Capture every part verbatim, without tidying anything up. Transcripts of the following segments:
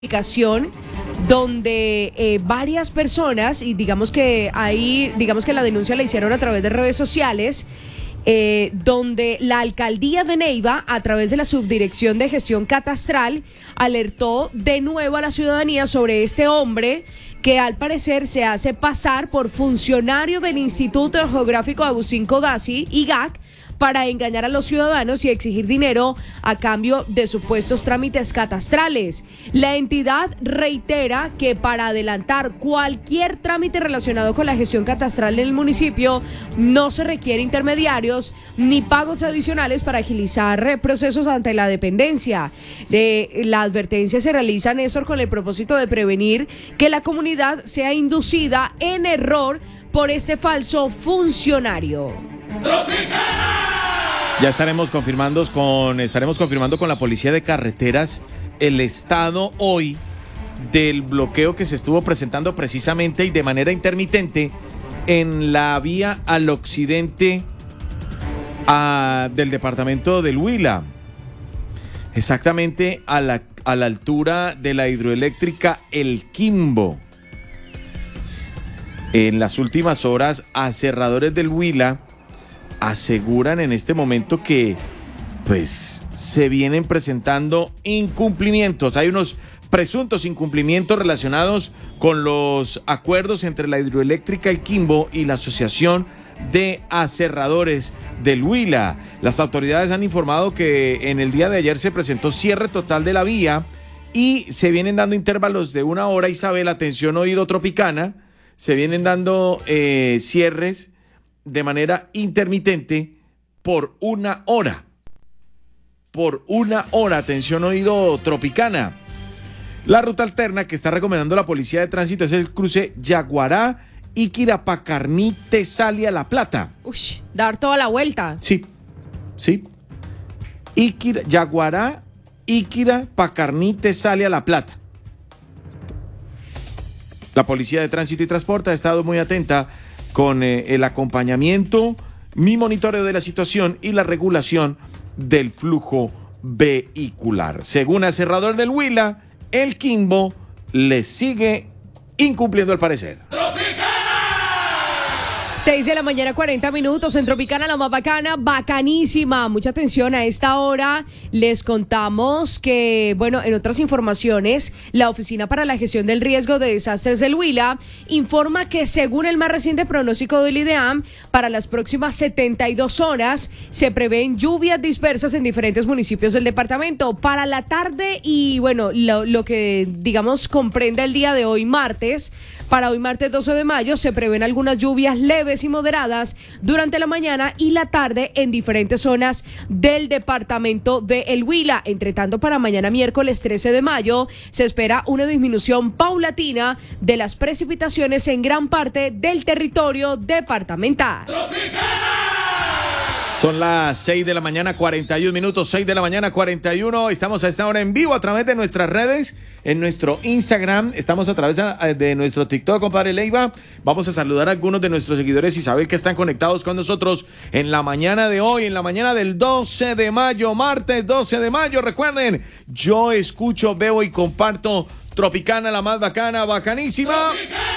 Aplicación donde eh, varias personas, y digamos que ahí, digamos que la denuncia la hicieron a través de redes sociales, eh, donde la alcaldía de Neiva, a través de la subdirección de gestión catastral, alertó de nuevo a la ciudadanía sobre este hombre que al parecer se hace pasar por funcionario del Instituto Geográfico Agustín Codazzi, I G A C, para engañar a los ciudadanos y exigir dinero a cambio de supuestos trámites catastrales. La entidad reitera que para adelantar cualquier trámite relacionado con la gestión catastral del municipio no se requiere intermediarios ni pagos adicionales para agilizar procesos ante la dependencia. Eh, la advertencia se realiza, Néstor, con el propósito de prevenir que la comunidad sea inducida en error por este falso funcionario. Ya estaremos confirmando con, estaremos confirmando con la Policía de Carreteras el estado hoy del bloqueo que se estuvo presentando precisamente y de manera intermitente en la vía al occidente a, del departamento del Huila, exactamente a la, a la altura de la hidroeléctrica El Quimbo. En las últimas horas, aserradores del Huila aseguran en este momento que pues se vienen presentando incumplimientos. Hay unos presuntos incumplimientos relacionados con los acuerdos entre la hidroeléctrica El Quimbo y la Asociación de Aserradores del Huila. Las autoridades han informado que en el día de ayer se presentó cierre total de la vía y se vienen dando intervalos de una hora. Isabel, atención oído Tropicana, se vienen dando eh, cierres de manera intermitente por una hora. Por una hora, atención oído Tropicana. La ruta alterna que está recomendando la Policía de Tránsito es el cruce Yaguará, Iquira, Pacarní, Tesalia, La Plata. Uy, dar toda la vuelta. Sí, sí. Iquira, Yaguará, Iquira, Pacarní, Tesalia, La Plata. La Policía de Tránsito y Transporte ha estado muy atenta con eh, el acompañamiento, mi monitoreo de la situación y la regulación del flujo vehicular. Según Aserrador del Huila, El Quimbo le sigue incumpliendo al parecer. seis de la mañana, cuarenta minutos, en Tropicana, la más bacana, bacanísima. Mucha atención a esta hora. Les contamos que, bueno, en otras informaciones, la Oficina para la Gestión del Riesgo de Desastres del Huila informa que, según el más reciente pronóstico del IDEAM, para las próximas setenta y dos horas se prevén lluvias dispersas en diferentes municipios del departamento. Para la tarde y, bueno, lo, lo que, digamos, comprende el día de hoy, martes, para hoy martes doce de mayo, se prevén algunas lluvias leves y moderadas durante la mañana y la tarde en diferentes zonas del departamento de El Huila. Entre tanto, para mañana miércoles trece de mayo se espera una disminución paulatina de las precipitaciones en gran parte del territorio departamental. Son las seis de la mañana, cuarenta y un minutos, seis de la mañana, cuarenta y uno. Estamos a esta hora en vivo a través de nuestras redes, en nuestro Instagram. Estamos a través de nuestro TikTok, compadre Leiva. Vamos a saludar a algunos de nuestros seguidores Isabel que están conectados con nosotros en la mañana de hoy, en la mañana del doce de mayo, martes doce de mayo. Recuerden, yo escucho, veo y comparto Tropicana, la más bacana, bacanísima.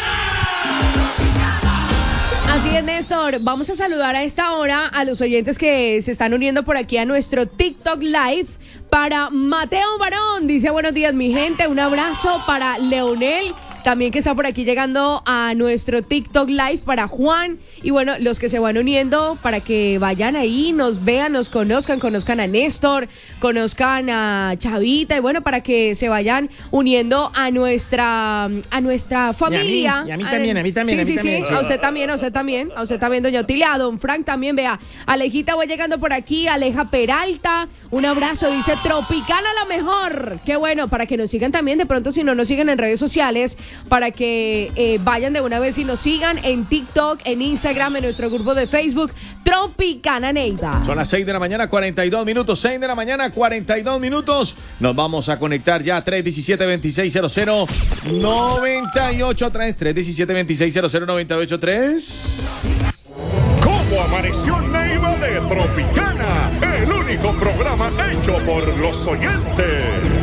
Así es, Néstor. Vamos a saludar a esta hora a los oyentes que se están uniendo por aquí a nuestro TikTok Live. Para Mateo Barón, dice buenos días mi gente, un abrazo para Leonel, también que está por aquí llegando a nuestro TikTok Live, para Juan, y bueno, los que se van uniendo para que vayan ahí, nos vean, nos conozcan, conozcan a Néstor, conozcan a Chavita, y bueno, para que se vayan uniendo a nuestra a nuestra familia. Y a mí, y a mí también, a mí también. Sí, a mí sí, también. sí, a usted también, a usted también, a usted también, doña Otilia, a don Frank también, vea, Alejita va llegando por aquí, Aleja Peralta, un abrazo, dice Tropicana la mejor. Qué bueno, para que nos sigan también, de pronto si no nos siguen en redes sociales, para que eh, vayan de una vez y nos sigan en TikTok, en Instagram, en nuestro grupo de Facebook, Tropicana Neiva. Son las seis de la mañana, cuarenta y dos minutos, seis de la mañana, cuarenta y dos minutos. Nos vamos a conectar ya a tres diecisiete veintiséis cero cero noventa y ocho tres, tres diecisiete veintiséis cero cero noventa y ocho tres. ¿Cómo amaneció Neiva de Tropicana? El único programa hecho por los oyentes.